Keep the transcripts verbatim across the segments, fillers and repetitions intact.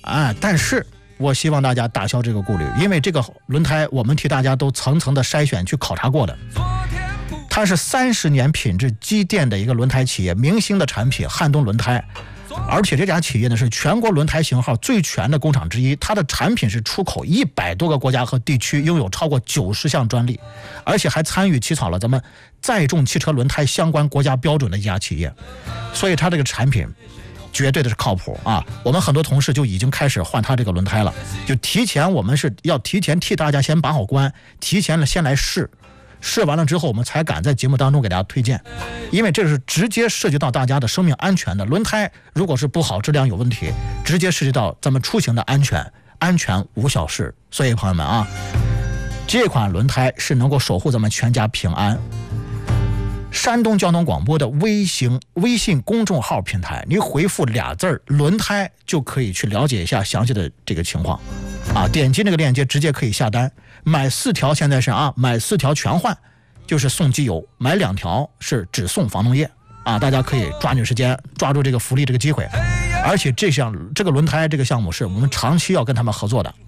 啊，但是我希望大家打消这个顾虑，因为这个轮胎我们替大家都层层的筛选去考察过的，它是三十年品质积淀的一个轮胎企业，明星的产品汉东轮胎，而且这家企业呢是全国轮胎型号最全的工厂之一，它的产品是出口一百多个国家和地区，拥有超过九十项专利，而且还参与起草了咱们载重汽车轮胎相关国家标准的一家企业，所以它这个产品绝对的是靠谱啊！我们很多同事就已经开始换它这个轮胎了，就提前我们是要提前替大家先把好关，提前先来试。试完了之后我们才敢在节目当中给大家推荐，因为这是直接涉及到大家的生命安全的。轮胎如果是不好，质量有问题，直接涉及到咱们出行的安全，安全无小事。所以朋友们啊，这款轮胎是能够守护咱们全家平安。山东交通广播的微信微信公众号平台，你回复俩字儿轮胎就可以去了解一下详细的这个情况啊，点击那个链接直接可以下单，买四条现在是啊，买四条全换就是送机油，买两条是只送防冻液啊，大家可以抓紧时间抓住这个福利这个机会，而且这项这个轮胎这个项目是我们长期要跟他们合作的。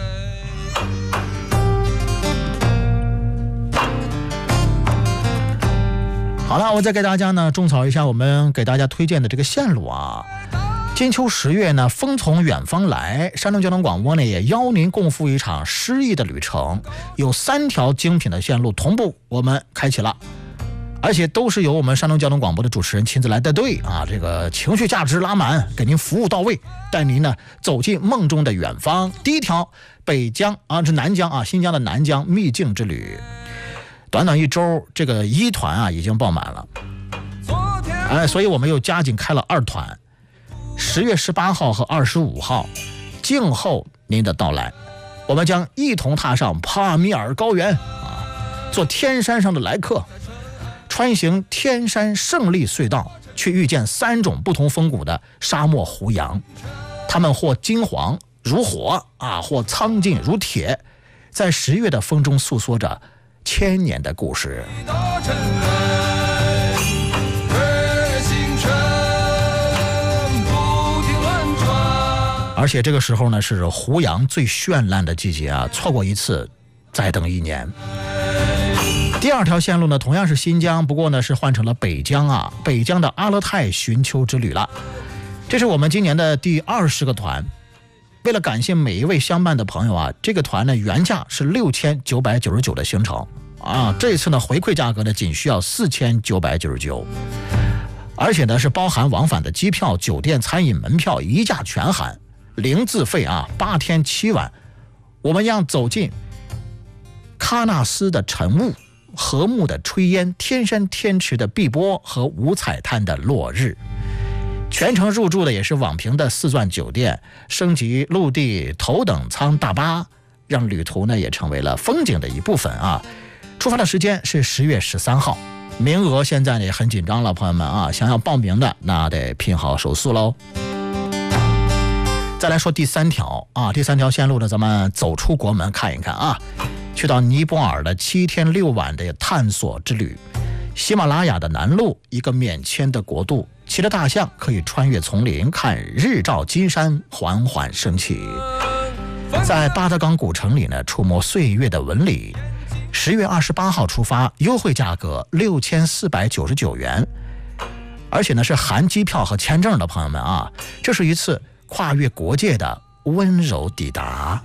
好了，我再给大家呢种草一下我们给大家推荐的这个线路啊。金秋十月呢，风从远方来，山东交通广播呢也邀您共赴一场诗意的旅程，有三条精品的线路同步我们开启了，而且都是由我们山东交通广播的主持人亲自来带队啊，这个情绪价值拉满，给您服务到位，带您呢走进梦中的远方。第一条北疆啊，是南疆啊，新疆的南疆秘境之旅。短短一周，这个一团啊已经爆满了，哎，所以我们又加紧开了二团，十月十八号和二十五号，静候您的到来。我们将一同踏上帕米尔高原啊，做天山上的来客，穿行天山胜利隧道，去遇见三种不同风骨的沙漠胡杨，它们或金黄如火啊，或苍劲如铁，在十月的风中诉说着千年的故事。而且这个时候呢是胡杨最绚烂的季节啊，错过一次再等一年。第二条线路呢同样是新疆，不过呢是换成了北疆啊，北疆的阿勒泰寻秋之旅了。这是我们今年的第二十个团。为了感谢每一位相伴的朋友啊，这个团呢原价是六千九百九十九的行程啊，这次呢回馈价格呢仅需要四千九百九十九，而且呢是包含往返的机票、酒店、餐饮、门票一价全含，零自费啊，八天七晚。我们要走进喀纳斯的晨雾、禾木的炊烟、天山天池的碧波和五彩滩的落日。全程入住的也是网评的四钻酒店，升级陆地头等舱大巴，让旅途呢也成为了风景的一部分啊。出发的时间是十月十三号，名额现在呢也很紧张了，朋友们啊，想要报名的那得拼好手速喽。再来说第三条啊，第三条线路呢，咱们走出国门看一看啊，去到尼泊尔的七天六晚的探索之旅。喜马拉雅的南麓，一个免签的国度，骑着大象可以穿越丛林，看日照金山缓缓升起。在巴德冈古城里呢，触摸岁月的纹理。十月二十八号出发，优惠价格六千四百九十九元，而且呢是含机票和签证的朋友们啊，这是一次跨越国界的温柔抵达。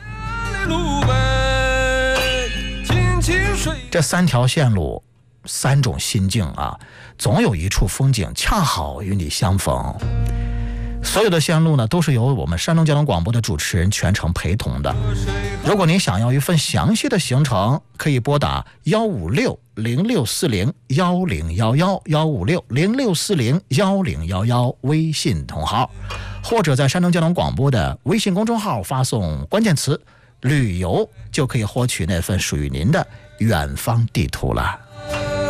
这三条线路，三种心境啊，总有一处风景恰好与你相逢。所有的线路呢，都是由我们山东交通广播的主持人全程陪同的。如果您想要一份详细的行程，可以拨打幺五六零六四零幺零幺幺幺五六零六四零幺零幺幺微信同号，或者在山东交通广播的微信公众号发送关键词旅游，就可以获取那份属于您的远方地图了。